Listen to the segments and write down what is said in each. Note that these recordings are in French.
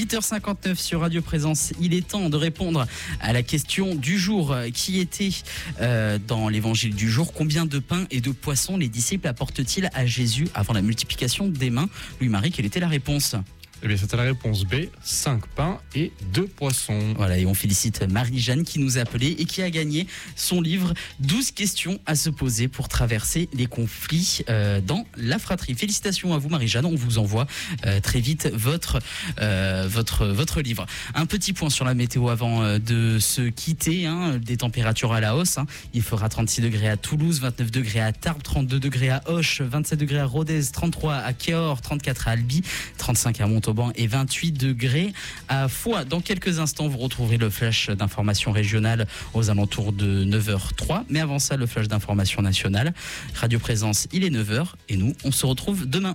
8h59 sur Radio Présence. Il est temps de répondre à la question du jour qui était dans l'évangile du jour. Combien de pains et de poissons les disciples apportent-ils à Jésus avant la multiplication des mains? Louis-Marie, quelle était la réponse? Eh bien, c'était la réponse B, 5 pains et 2 poissons. Voilà, et on félicite Marie-Jeanne qui nous a appelé et qui a gagné son livre 12 questions à se poser pour traverser les conflits dans la fratrie. Félicitations à vous Marie-Jeanne, on vous envoie très vite votre livre. Un petit point sur la météo avant de se quitter, des températures à la hausse. Il fera 36 degrés à Toulouse, 29 degrés à Tarbes, 32 degrés à Auch, 27 degrés à Rodez, 33 à Cahors, 34 à Albi, 35 à Montauban et 28 degrés à Foix. Dans quelques instants, vous retrouverez le flash d'information régionale aux alentours de 9h03. Mais avant ça, le flash d'information nationale. Radio Présence, il est 9h et nous, on se retrouve demain.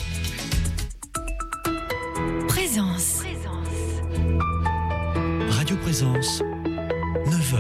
Présence. Radio Présence, 9h.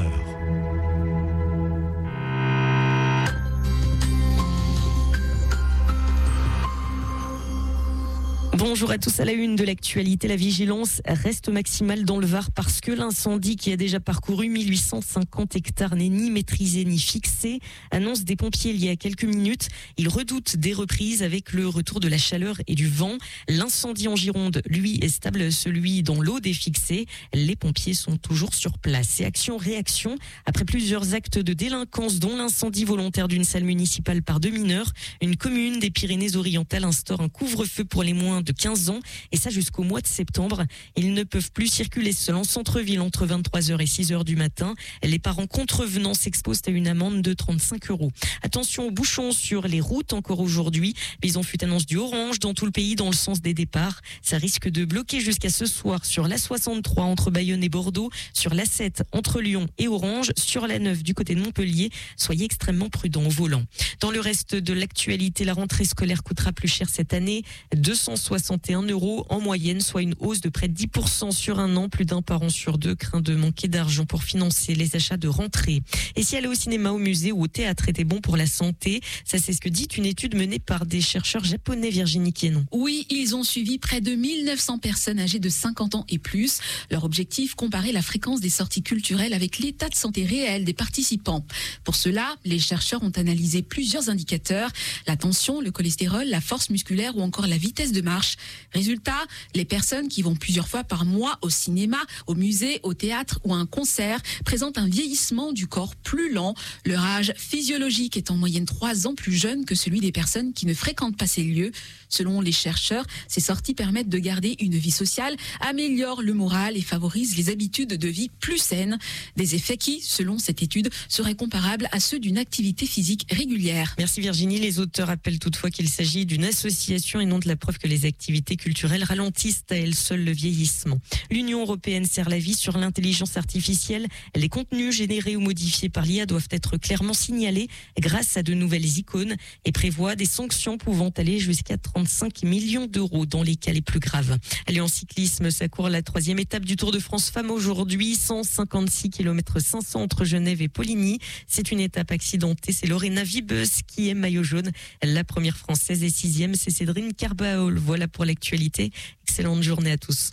Bonjour à tous. À la une de l'actualité, la vigilance reste maximale dans le Var parce que l'incendie qui a déjà parcouru 1850 hectares n'est ni maîtrisé ni fixé. Annonce des pompiers il y a quelques minutes. Ils redoutent des reprises avec le retour de la chaleur et du vent. L'incendie en Gironde, lui, est stable. Celui dans l'Aude est fixé. Les pompiers sont toujours sur place. Et action-réaction, après plusieurs actes de délinquance, dont l'incendie volontaire d'une salle municipale par 2 mineurs, une commune des Pyrénées-Orientales instaure un couvre-feu pour les moins de 15 ans, et ça jusqu'au mois de septembre. Ils ne peuvent plus circuler seuls en centre-ville entre 23h et 6h du matin. Les parents contrevenants s'exposent à une amende de 35 €. Attention aux bouchons sur les routes encore aujourd'hui. Bison fut annonce du orange dans tout le pays dans le sens des départs. Ça risque de bloquer jusqu'à ce soir sur l'A63 entre Bayonne et Bordeaux, sur l'A7 entre Lyon et Orange, sur l'A9 du côté de Montpellier. Soyez extrêmement prudents au volant. Dans le reste de l'actualité, la rentrée scolaire coûtera plus cher cette année, 261 € en moyenne, soit une hausse de près de 10% sur un an. Plus d'un parent sur deux craint de manquer d'argent pour financer les achats de rentrée. Et si aller au cinéma, au musée ou au théâtre était bon pour la santé, ça c'est ce que dit une étude menée par des chercheurs japonais, Virginie Quienon. Oui, ils ont suivi près de 1900 personnes âgées de 50 ans et plus. Leur objectif, comparer la fréquence des sorties culturelles avec l'état de santé réel des participants. Pour cela, les chercheurs ont analysé plusieurs indicateurs, la tension, le cholestérol, la force musculaire ou encore la vitesse de marche. Résultat, les personnes qui vont plusieurs fois par mois au cinéma, au musée, au théâtre ou à un concert présentent un vieillissement du corps plus lent. Leur âge physiologique est en moyenne 3 ans plus jeune que celui des personnes qui ne fréquentent pas ces lieux. Selon les chercheurs, ces sorties permettent de garder une vie sociale, améliorent le moral et favorisent les habitudes de vie plus saines. Des effets qui, selon cette étude, seraient comparables à ceux d'une activité physique régulière. Merci Virginie. Les auteurs rappellent toutefois qu'il s'agit d'une association et non de la preuve que les activités culturelles ralentissent à elles seules le vieillissement. L'Union européenne serre la vis sur l'intelligence artificielle. Les contenus générés ou modifiés par l'IA doivent être clairement signalés grâce à de nouvelles icônes et prévoit des sanctions pouvant aller jusqu'à 35 millions € dans les cas les plus graves. Allez, en cyclisme, ça court la 3e étape du Tour de France Femmes aujourd'hui, 156 km 500 entre Genève et Poligny. C'est une étape accidentée, c'est Lorena Wiebes qui est maillot jaune. La première française et 6e, c'est Cédrine Carbaol. Voilà pour l'actualité. Excellente journée à tous.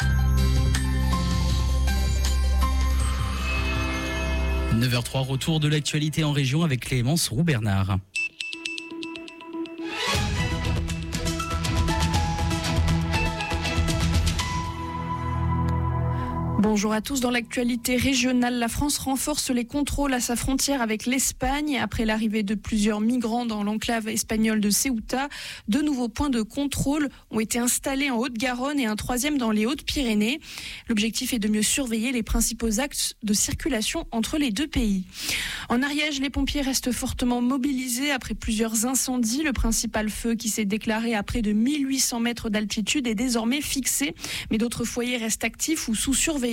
9h03, retour de l'actualité en région avec Clémence Roux-Bernard. Bonjour à tous. Dans l'actualité régionale, la France renforce les contrôles à sa frontière avec l'Espagne. Après l'arrivée de plusieurs migrants dans l'enclave espagnole de Ceuta, 2 nouveaux points de contrôle ont été installés en Haute-Garonne et un 3e dans les Hautes-Pyrénées. L'objectif est de mieux surveiller les principaux axes de circulation entre les 2 pays. En Ariège, les pompiers restent fortement mobilisés après plusieurs incendies. Le principal feu qui s'est déclaré à près de 1800 mètres d'altitude est désormais fixé, mais d'autres foyers restent actifs ou sous surveillance.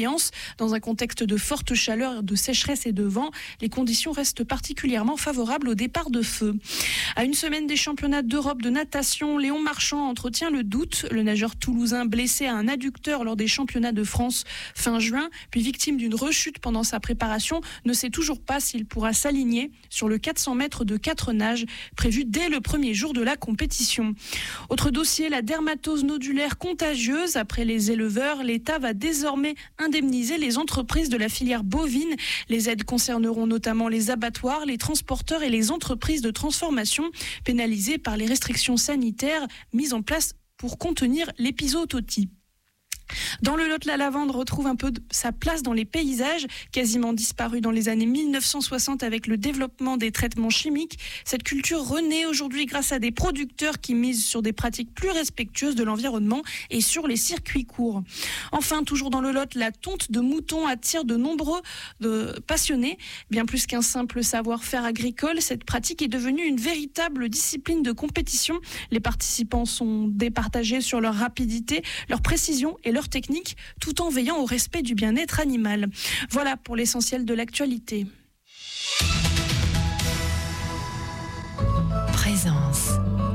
bienveillance. Dans un contexte de forte chaleur, de sécheresse et de vent, les conditions restent particulièrement favorables au départ de feu. À une semaine des championnats d'Europe de natation, Léon Marchand entretient le doute. Le nageur toulousain blessé à un adducteur lors des championnats de France fin juin, puis victime d'une rechute pendant sa préparation, ne sait toujours pas s'il pourra s'aligner sur le 400 mètres de 4 nages prévu dès le premier jour de la compétition. Autre dossier, la dermatose nodulaire contagieuse. Après les éleveurs, l'État va désormais indemniser les entreprises de la filière bovine. Les aides concerneront notamment les abattoirs, les transporteurs et les entreprises de transformation pénalisées par les restrictions sanitaires mises en place pour contenir l'épizootie. Dans le Lot, la lavande retrouve un peu sa place dans les paysages, quasiment disparue dans les années 1960 avec le développement des traitements chimiques. Cette culture renaît aujourd'hui grâce à des producteurs qui misent sur des pratiques plus respectueuses de l'environnement et sur les circuits courts. Enfin, toujours dans le Lot, la tonte de mouton attire de nombreux passionnés. Bien plus qu'un simple savoir-faire agricole, cette pratique est devenue une véritable discipline de compétition. Les participants sont départagés sur leur rapidité, leur précision et leur technique, tout en veillant au respect du bien-être animal. Voilà pour l'essentiel de l'actualité. Présence.